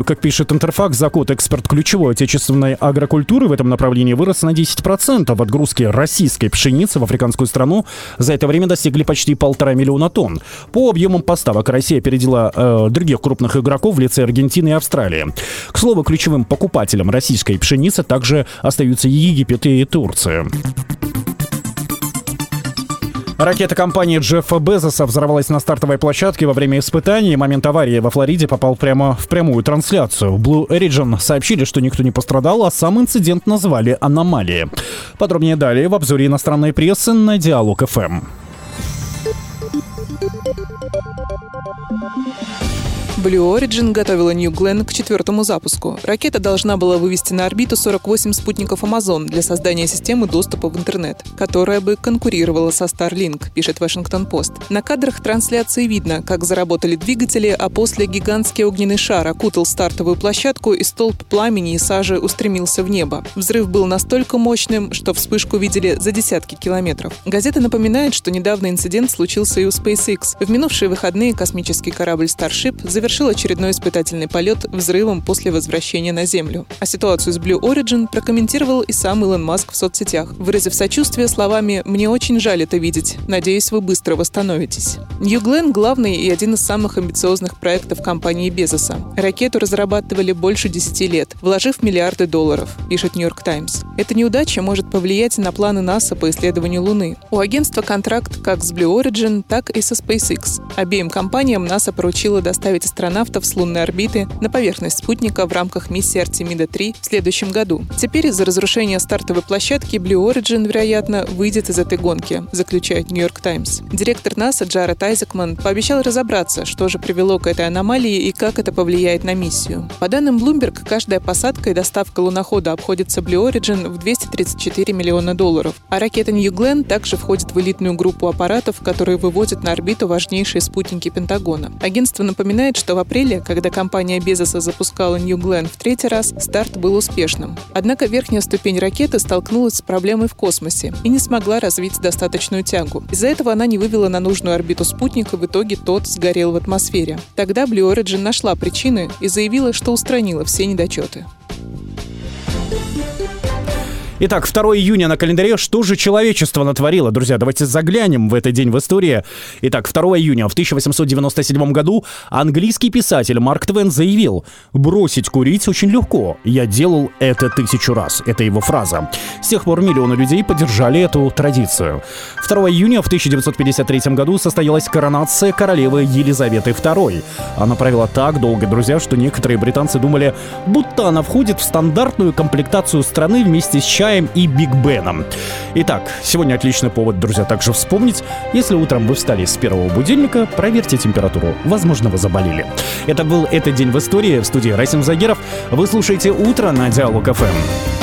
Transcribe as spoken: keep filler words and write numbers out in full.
как пишет Интерфакс, за год экспорт ключевой отечественной агрокультуры в этом направлении вырос на десять процентов. Отгрузки российской пшеницы в африканскую страну за это время достигли почти полтора миллиона тонн. По объемам поставок Россия опередила э, других крупных игроков в лице Аргентины и Австралии. К слову, ключевым покупателем российской пшеницы также остаются Египет и Турция. Ракета компании Джеффа Безоса взорвалась на стартовой площадке во время испытаний. Момент аварии во Флориде попал прямо в прямую трансляцию. В Blue Origin сообщили, что никто не пострадал, а сам инцидент назвали аномалией. Подробнее далее в обзоре иностранной прессы на Диалог эф эм. Blue Origin готовила New Glenn к четвертому запуску. Ракета должна была вывести на орбиту сорок восемь спутников Amazon для создания системы доступа в интернет, которая бы конкурировала со Starlink, пишет Washington-Post. На кадрах трансляции видно, как заработали двигатели, а после гигантский огненный шар окутал стартовую площадку, и столб пламени и сажи устремился в небо. Взрыв был настолько мощным, что вспышку видели за десятки километров. Газета напоминает, что недавно инцидент случился и у SpaceX. В минувшие выходные космический корабль Starship завершил совершил очередной испытательный полет взрывом после возвращения на Землю. А ситуацию с Blue Origin прокомментировал и сам Илон Маск в соцсетях, выразив сочувствие словами «Мне очень жаль это видеть. Надеюсь, вы быстро восстановитесь». New Glenn — главный и один из самых амбициозных проектов компании Безоса. Ракету разрабатывали больше десяти лет, вложив миллиарды долларов, пишет New York Times. Эта неудача может повлиять на планы НАСА по исследованию Луны. У агентства контракт как с Blue Origin, так и со SpaceX. Обеим компаниям НАСА поручило доставить астронавтов с лунной орбиты на поверхность спутника в рамках миссии Артемида три в следующем году. Теперь из-за разрушения стартовой площадки Blue Origin, вероятно, выйдет из этой гонки, заключает New York Times. Директор НАСА Джаред Айзекман пообещал разобраться, что же привело к этой аномалии и как это повлияет на миссию. По данным Bloomberg, каждая посадка и доставка лунохода обходится Blue Origin в двести тридцать четыре миллиона долларов, а ракета New Glenn также входит в элитную группу аппаратов, которые выводят на орбиту важнейшие спутники Пентагона. Агентство напоминает, что в апреле, когда компания Безоса запускала New Glenn в третий раз, старт был успешным. Однако верхняя ступень ракеты столкнулась с проблемой в космосе и не смогла развить достаточную тягу. Из-за этого она не вывела на нужную орбиту спутника, в итоге тот сгорел в атмосфере. Тогда Blue Origin нашла причины и заявила, что устранила все недочеты. Итак, второго июня на календаре. Что же человечество натворило? Друзья, давайте заглянем в этот день в истории. Итак, второго июня в тысяча восемьсот девяносто седьмом году английский писатель Марк Твен заявил: «Бросить курить очень легко. Я делал это тысячу раз». Это его фраза. С тех пор миллионы людей поддержали эту традицию. второго июня в тысяча девятьсот пятьдесят третьем году состоялась коронация королевы Елизаветы второй. Она правила так долго, друзья, что некоторые британцы думали, будто она входит в стандартную комплектацию страны вместе с чаем и Биг Беном. Итак, сегодня отличный повод, друзья, также вспомнить. Если утром вы встали с первого будильника, проверьте температуру. Возможно, вы заболели. Это был «Этот день в истории». В студии Расим Загиров. Вы слушаете «Утро» на Диалог эф эм.